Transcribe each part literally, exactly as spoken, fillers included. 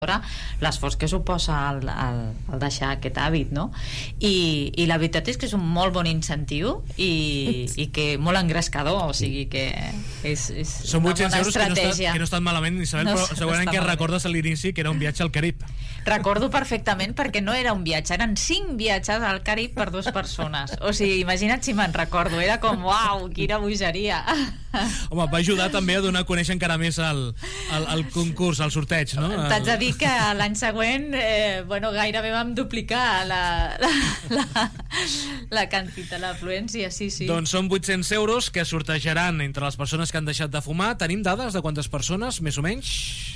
l'esforç que suposa el, el, el deixar aquest hàbit, no? I, i la veritat és que és un molt bon incentiu i, i que molt engrescador, o sigui que és, és són una vuit-cents bona euros que no, està, estratègia. que no estan malament, Isabel, No, però no segurament està que malament. recordes a l'inici que era un viatge al Carib. Recordo perfectament perquè no era un viatge, eren cinc viatges al Carib per dues persones. O sigui, imagina't si me'n recordo, era com, uau, quina bogeria. Home, va ajudar també a donar a conèixer encara més el, el, el concurs, el sorteig, no? T'haig de dir que l'any següent eh, bueno, gairebé vam duplicar la, la, la, la quantitat, l'afluència, sí, sí. Doncs són vuit-cents euros que sortejaran entre les persones que han deixat de fumar. Tenim dades de quantes persones, més o menys?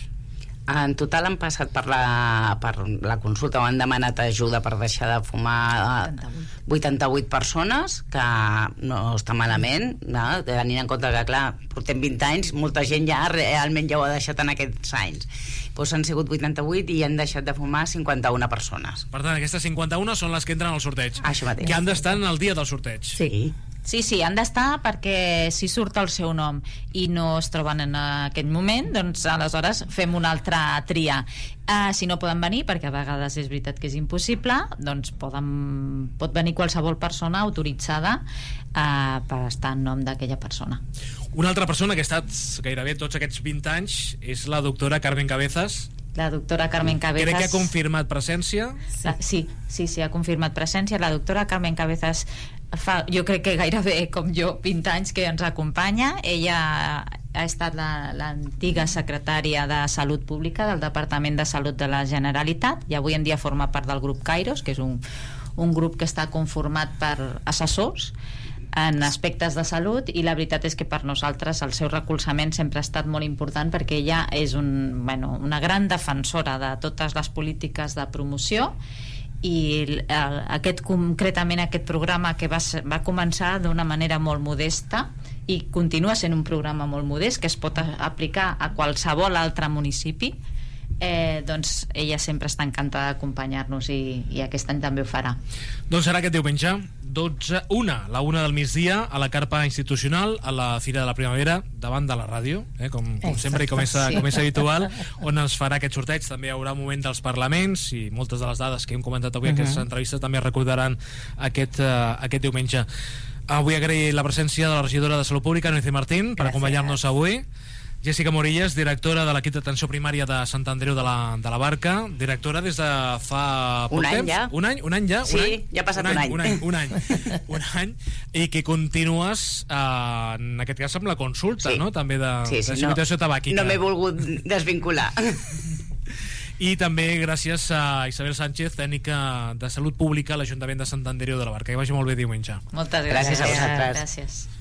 En total han passat per la, per la consulta o han demanat ajuda per deixar de fumar vuitanta-vuit persones, que no està malament, no? Tenint en compte que, clar, portem vint anys, molta gent ja realment ja ho ha deixat en aquests anys. Doncs han sigut vuitanta-vuit i han deixat de fumar cinquanta-una persones. Per tant, aquestes cinquanta-una són les que entren al sorteig. Això mateix. Que han d'estar en el dia del sorteig. Sí. Sí, sí, han d'estar perquè si surt el seu nom i no es troben en aquest moment, doncs aleshores fem una altra tria. Uh, si no poden venir, perquè a vegades és veritat que és impossible, doncs poden, pot venir qualsevol persona autoritzada uh, per estar en nom d'aquella persona. Una altra persona que ha estat gairebé tots aquests vint anys és la doctora Carmen Cabezas. La doctora Carmen Cabezas... Crec que ha confirmat presència. La, sí, sí, sí, ha confirmat presència. La doctora Carmen Cabezas fa, jo crec que gairebé com jo, vint anys que ens acompanya. Ella ha estat l'antiga secretària de Salut Pública del Departament de Salut de la Generalitat i avui en dia forma part del grup Kairos, que és un, un grup que està conformat per assessors en aspectes de salut, i la veritat és que per nosaltres el seu recolzament sempre ha estat molt important perquè ella és un, bueno, una gran defensora de totes les polítiques de promoció i el, aquest, concretament aquest programa que va, va començar d'una manera molt modesta i continua sent un programa molt modest que es pot aplicar a qualsevol altre municipi. Eh, doncs ella sempre està encantada d'acompanyar-nos i, i aquest any també ho farà. Doncs serà aquest diumenge dotze, una, la una del migdia a la carpa institucional a la Fira de la Primavera davant de la ràdio, eh, com, com sempre i com és, sí. com és habitual, on es farà aquest sorteig. També hi haurà un moment dels parlaments i moltes de les dades que hem comentat avui uh -huh. en aquestes entrevistes també recordaran aquest, uh, aquest diumenge. Avui agrair la presència de la regidora de Salut Pública, Noice Martín, per acompanyar-nos avui. Jessica Morillas, directora de l'equip d'atenció primària de Sant Andreu de la, de la Barca, directora des de fa poc un any temps. ja. Un any? Un any ja? Sí, un any? ja ha passat un any. un Un any, any, un any, un any i que continues, eh, en aquest cas, amb la consulta, sí. no? També de, sí, sí, de limitació no, tabàquica. No m'he volgut desvincular. I també gràcies a Isabel Sánchez, tècnica de Salut Pública a l'Ajuntament de Sant Andreu de la Barca. Que vagi molt bé diumenge. Moltes gràcies. Gràcies a vosaltres. Gràcies.